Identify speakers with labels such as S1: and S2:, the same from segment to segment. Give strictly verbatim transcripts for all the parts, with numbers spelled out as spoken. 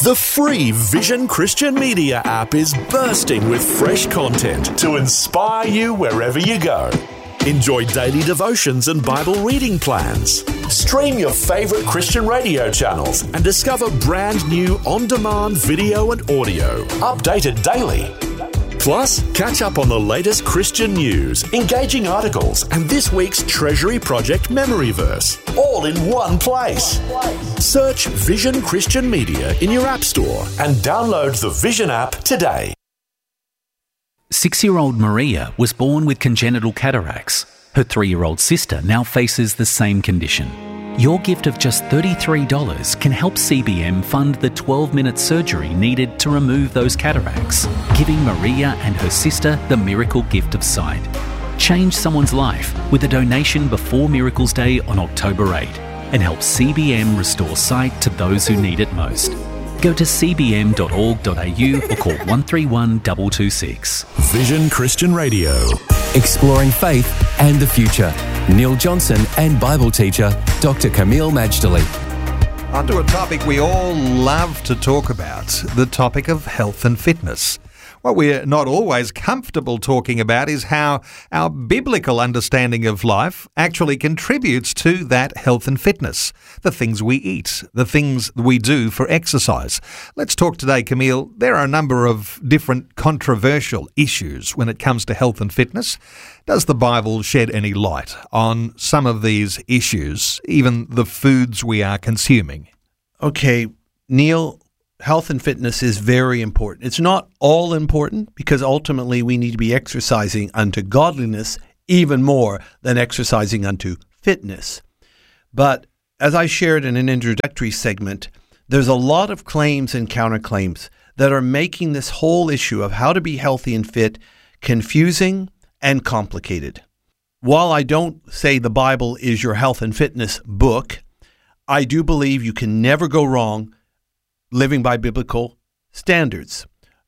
S1: The free Vision Christian Media app is bursting with fresh content to inspire you wherever you go. Enjoy daily devotions and Bible reading plans. Stream your favorite Christian radio channels and discover brand new on-demand video and audio, updated daily. Plus, catch up on the latest Christian news, engaging articles, and this week's Treasury Project Memory Verse, all in one place. Search Vision Christian Media in your App Store and download the Vision app today.
S2: Six-year-old Maria was born with congenital cataracts. Her three-year-old sister now faces the same condition. Your gift of just thirty-three dollars can help C B M fund the twelve-minute surgery needed to remove those cataracts, giving Maria and her sister the miracle gift of sight. Change someone's life with a donation before Miracles Day on October eighth and help C B M restore sight to those who need it most. Go to c b m dot org dot a u or call one three one two two six.
S1: Vision Christian Radio.
S3: Exploring faith and the future. Neil Johnson and Bible teacher Doctor Kameel Majdali.
S4: On to a topic we all love to talk about, the topic of health and fitness. What we're not always comfortable talking about is how our biblical understanding of life actually contributes to that health and fitness. The things we eat, the things we do for exercise. Let's talk today, Kameel. There are a number of different controversial issues when it comes to health and fitness. Does the Bible shed any light on some of these issues, even the foods we are consuming?
S5: Okay, Neil, health and fitness is very important. It's not all important because ultimately we need to be exercising unto godliness even more than exercising unto fitness. But as I shared in an introductory segment, there's a lot of claims and counterclaims that are making this whole issue of how to be healthy and fit confusing and complicated. While I don't say the Bible is your health and fitness book, I do believe you can never go wrong living by biblical standards.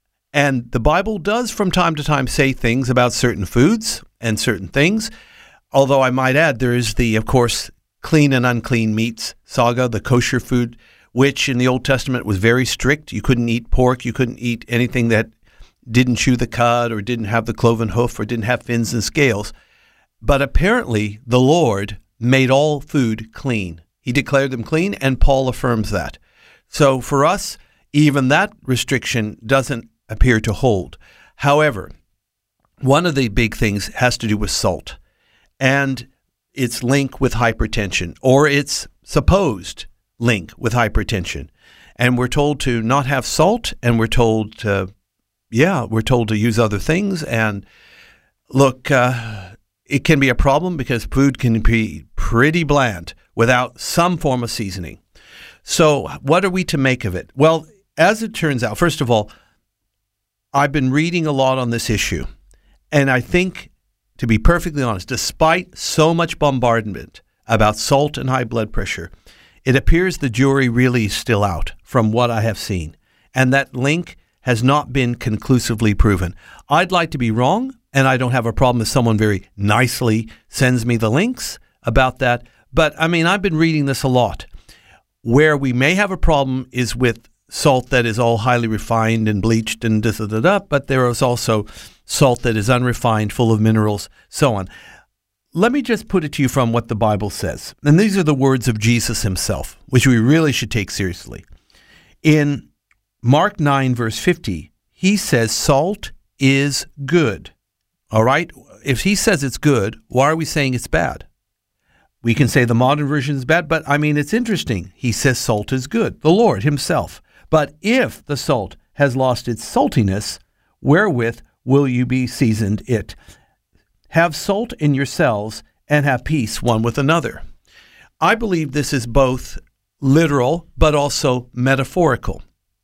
S5: And the Bible does from time to time say things about certain foods and certain things, although I might add there is the, of course, clean and unclean meats saga, the kosher food, which in the Old Testament was very strict. You couldn't eat pork, you couldn't eat anything that didn't chew the cud or didn't have the cloven hoof or didn't have fins and scales. But apparently the Lord made all food clean. He declared them clean, and Paul affirms that. So for us, even that restriction doesn't appear to hold. However, one of the big things has to do with salt and its link with hypertension, or its supposed link with hypertension. And we're told to not have salt, and we're told to, yeah, we're told to use other things. And look, uh, it can be a problem because food can be pretty bland without some form of seasoning. So what are we to make of it? Well, as it turns out, first of all, I've been reading a lot on this issue. And I think, to be perfectly honest, despite so much bombardment about salt and high blood pressure, it appears the jury really is still out from what I have seen. And that link has not been conclusively proven. I'd like to be wrong, and I don't have a problem if someone very nicely sends me the links about that. But, I mean, I've been reading this a lot. Where we may have a problem is with salt that is all highly refined and bleached and da da da da, but there is also salt that is unrefined, full of minerals, so on. Let me just put it to you from what the Bible says. And these are the words of Jesus himself, which we really should take seriously. In Mark nine, verse fifty, he says salt is good. All right? If he says it's good, why are we saying it's bad? We can say the modern version is bad, but I mean, it's interesting. He says salt is good, the Lord himself. But if the salt has lost its saltiness, wherewith will you be seasoned it? Have salt in yourselves and have peace one with another. I believe this is both literal, but also metaphorical.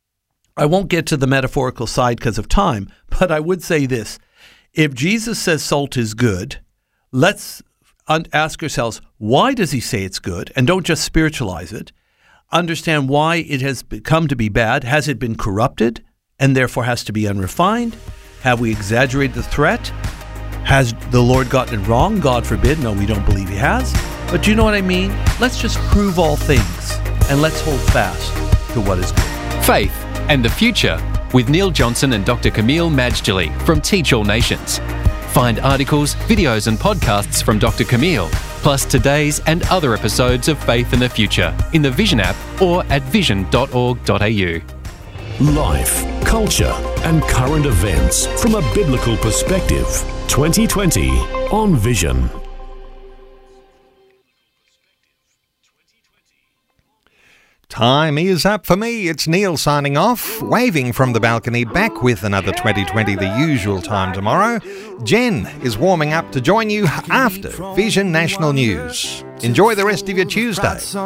S5: I won't get to the metaphorical side because of time, but I would say this. If Jesus says salt is good, let's ask ourselves, why does he say it's good? And don't just spiritualize it. Understand why it has come to be bad. Has it been corrupted and therefore has to be unrefined? Have we exaggerated the threat? Has the Lord gotten it wrong? God forbid. No, we don't believe he has. But do you know what I mean? Let's just prove all things and let's hold fast to what is good.
S3: Faith
S6: and the Future with Neil Johnson and Doctor Camille Majdali from Teach All Nations. Find articles, videos and podcasts from Doctor Camille, plus today's and other episodes of Faith in the Future in the Vision app or at vision dot org dot a u.
S1: Life, culture, and current events from a biblical perspective. twenty twenty on Vision.
S4: Time is up for me. It's Neil signing off, waving from the balcony, back with another twenty twenty the usual time tomorrow. Jen is warming up to join you after Vision National News. Enjoy the rest of your Tuesday.